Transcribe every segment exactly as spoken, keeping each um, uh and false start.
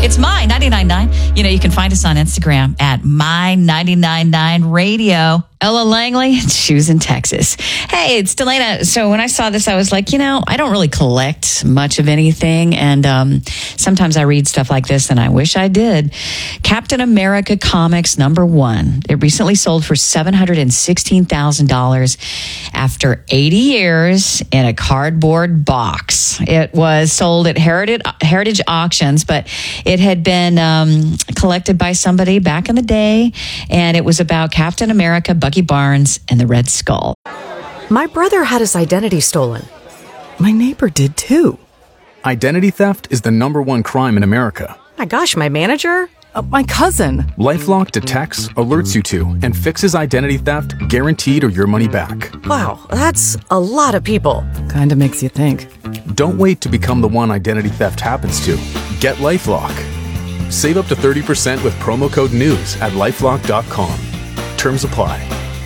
It's My ninety-nine point nine. You know, you can find us on Instagram at My ninety-nine point nine Radio. Ella Langley, Shoes in Texas. Hey, it's Delana. So when I saw this, I was like, you know, I don't really collect much of anything. And um, sometimes I read stuff like this, and I wish I did. Captain America Comics number one. It recently sold for seven hundred sixteen thousand dollars after eighty years in a cardboard box. It was sold at Heritage, Heritage Auctions, but it had been um, collected by somebody back in the day. And it was about Captain America, Bucky Barnes, and the Red Skull. My brother had his identity stolen. My neighbor did too. Identity theft is the number one crime in America. My gosh, my manager? Uh, my cousin. LifeLock detects, alerts you to, and fixes identity theft guaranteed or your money back. Wow, that's a lot of people. Kinda makes you think. Don't wait to become the one identity theft happens to. Get LifeLock. Save up to thirty percent with promo code NEWS at lifelock dot com. Terms apply.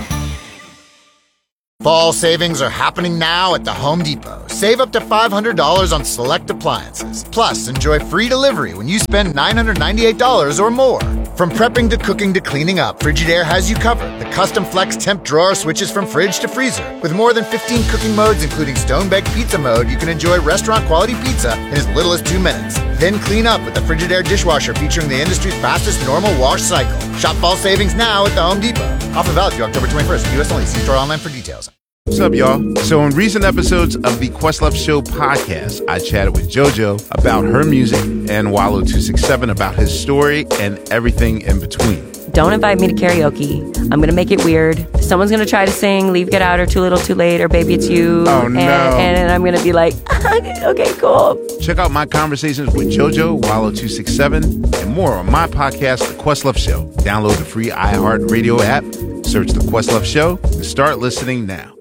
Fall savings are happening now at the Home Depot. Save up to five hundred dollars on select appliances. Plus, enjoy free delivery when you spend nine hundred ninety-eight dollars or more. From prepping to cooking to cleaning up, Frigidaire has you covered. The custom flex temp drawer switches from fridge to freezer. With more than fifteen cooking modes, including stone-baked pizza mode, you can enjoy restaurant-quality pizza in as little as two minutes. Then clean up with the Frigidaire dishwasher featuring the industry's fastest normal wash cycle. Shop fall savings now at the Home Depot. Offer valid through October twenty-first. U S only. See store online for details. What's up, y'all? So in recent episodes of the Questlove Show podcast, I chatted with JoJo about her music and Wallow two sixty-seven about his story and everything in between. Don't invite me to karaoke. I'm going to make it weird. Someone's going to try to sing Leave, Get Out, or Too Little, Too Late, or Baby It's You. Oh, no. And, and I'm going to be like, okay, cool. Check out my conversations with JoJo, Wallow two sixty-seven, and more on my podcast, The Questlove Show. Download the free iHeartRadio app, search The Questlove Show, and start listening now.